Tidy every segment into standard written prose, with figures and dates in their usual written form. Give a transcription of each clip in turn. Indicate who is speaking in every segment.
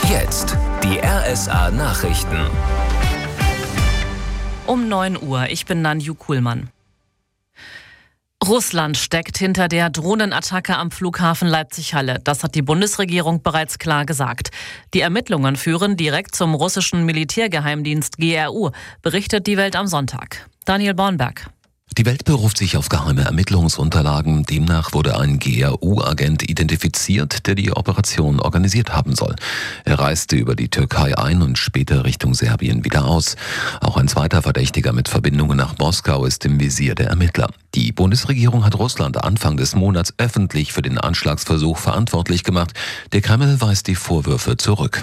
Speaker 1: Jetzt die RSA Nachrichten.
Speaker 2: Um 9 Uhr, ich bin Nanju Kuhlmann. Russland steckt hinter der Drohnenattacke am Flughafen Leipzig-Halle. Das hat die Bundesregierung bereits klar gesagt. Die Ermittlungen führen direkt zum russischen Militärgeheimdienst GRU, berichtet die Welt am Sonntag. Daniel Bornberg.
Speaker 3: Die Welt beruft sich auf geheime Ermittlungsunterlagen. Demnach wurde ein GRU-Agent identifiziert, der die Operation organisiert haben soll. Er reiste über die Türkei ein und später Richtung Serbien wieder aus. Auch ein zweiter Verdächtiger mit Verbindungen nach Moskau ist im Visier der Ermittler. Die Bundesregierung hat Russland Anfang des Monats öffentlich für den Anschlagsversuch verantwortlich gemacht. Der Kreml weist die Vorwürfe zurück.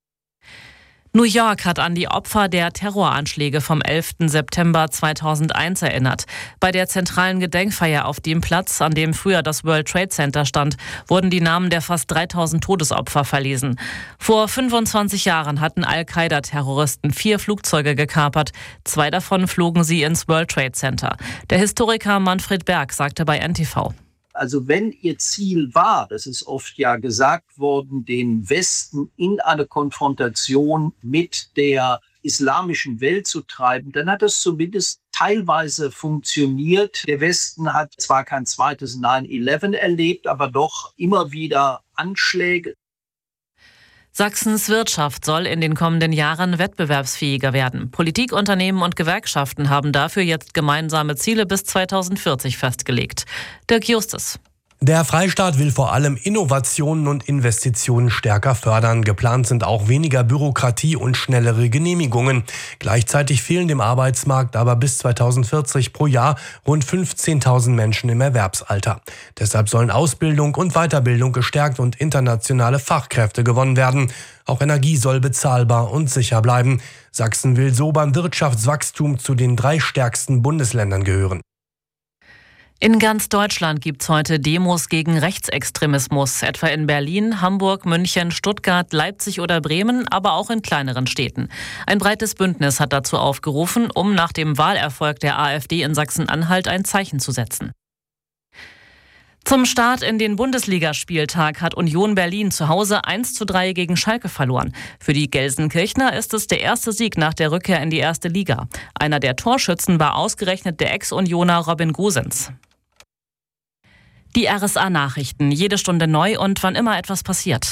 Speaker 2: New York hat an die Opfer der Terroranschläge vom 11. September 2001 erinnert. Bei der zentralen Gedenkfeier auf dem Platz, an dem früher das World Trade Center stand, wurden die Namen der fast 3000 Todesopfer verlesen. Vor 25 Jahren hatten Al-Qaida-Terroristen 4 Flugzeuge gekapert. 2 davon flogen sie ins World Trade Center. Der Historiker Manfred Berg sagte bei NTV:
Speaker 4: Also wenn ihr Ziel war, das ist oft ja gesagt worden, den Westen in eine Konfrontation mit der islamischen Welt zu treiben, dann hat es zumindest teilweise funktioniert. Der Westen hat zwar kein zweites 9/11 erlebt, aber doch immer wieder Anschläge.
Speaker 2: Sachsens Wirtschaft soll in den kommenden Jahren wettbewerbsfähiger werden. Politik, Unternehmen und Gewerkschaften haben dafür jetzt gemeinsame Ziele bis 2040 festgelegt. Dirk Justus.
Speaker 5: Der Freistaat will vor allem Innovationen und Investitionen stärker fördern. Geplant sind auch weniger Bürokratie und schnellere Genehmigungen. Gleichzeitig fehlen dem Arbeitsmarkt aber bis 2040 pro Jahr rund 15.000 Menschen im Erwerbsalter. Deshalb sollen Ausbildung und Weiterbildung gestärkt und internationale Fachkräfte gewonnen werden. Auch Energie soll bezahlbar und sicher bleiben. Sachsen will so beim Wirtschaftswachstum zu den 3 stärksten Bundesländern gehören.
Speaker 2: In ganz Deutschland gibt's heute Demos gegen Rechtsextremismus, etwa in Berlin, Hamburg, München, Stuttgart, Leipzig oder Bremen, aber auch in kleineren Städten. Ein breites Bündnis hat dazu aufgerufen, um nach dem Wahlerfolg der AfD in Sachsen-Anhalt ein Zeichen zu setzen. Zum Start in den Bundesligaspieltag hat Union Berlin zu Hause 1:3 gegen Schalke verloren. Für die Gelsenkirchner ist es der erste Sieg nach der Rückkehr in die erste Liga. Einer der Torschützen war ausgerechnet der Ex-Unioner Robin Gosens. Die RSA-Nachrichten, jede Stunde neu und wann immer etwas passiert.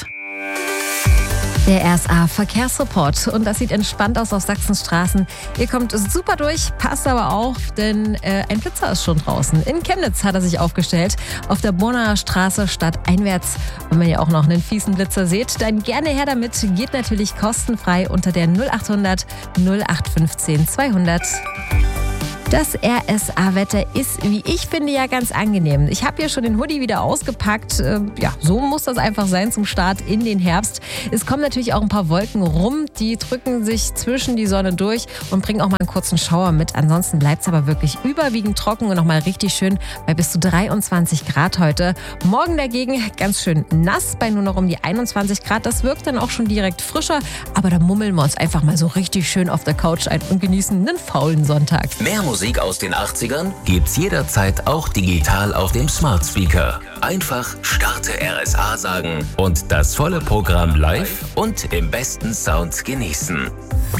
Speaker 6: Der RSA-Verkehrsreport. Und das sieht entspannt aus auf Sachsens Straßen. Ihr kommt super durch, passt aber auf, denn ein Blitzer ist schon draußen. In Chemnitz hat er sich aufgestellt, auf der Bornaer Straße stadteinwärts. Und wenn ihr auch noch einen fiesen Blitzer seht, dann gerne her damit. Geht natürlich kostenfrei unter der 0800 0815 200. Das RSA-Wetter ist, wie ich finde, ja ganz angenehm. Ich habe hier schon den Hoodie wieder ausgepackt. So muss das einfach sein zum Start in den Herbst. Es kommen natürlich auch ein paar Wolken rum, die drücken sich zwischen die Sonne durch und bringen auch mal einen kurzen Schauer mit. Ansonsten bleibt es aber wirklich überwiegend trocken und nochmal richtig schön bei bis zu 23 Grad heute. Morgen dagegen ganz schön nass bei nur noch um die 21 Grad. Das wirkt dann auch schon direkt frischer, aber da mummeln wir uns einfach mal so richtig schön auf der Couch ein und genießen einen faulen Sonntag.
Speaker 1: Mehr Musik aus den 80ern gibt's jederzeit auch digital auf dem Smart Speaker. Einfach Starte RSA sagen und das volle Programm live und im besten Sound genießen.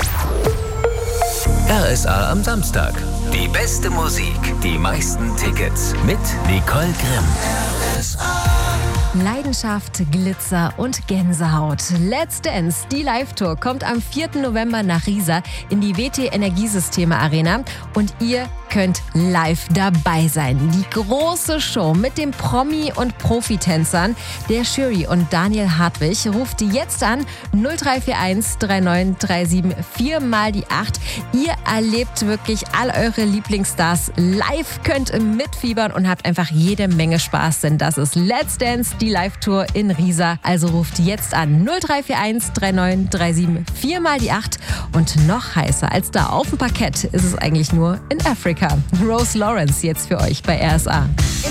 Speaker 1: RSA am Samstag. Die beste Musik, die meisten Tickets mit Nicole Grimm. RSA.
Speaker 6: Leidenschaft, Glitzer und Gänsehaut. Let's Dance, die Live-Tour, kommt am 4. November nach Riesa in die WT Energiesysteme Arena und ihr könnt live dabei sein. Die große Show mit den Promi- und Profitänzern, der Jury und Daniel Hartwig, ruft jetzt an 0341 3937 4 mal die 8. Ihr erlebt wirklich all eure Lieblingsstars live, könnt mitfiebern und habt einfach jede Menge Spaß, denn das ist Let's Dance, die Live-Tour in Riesa. Also ruft jetzt an 0341 3937 4 mal die 8. Und noch heißer als da auf dem Parkett ist es eigentlich nur in Afrika. Rose Lawrence jetzt für euch bei RSA.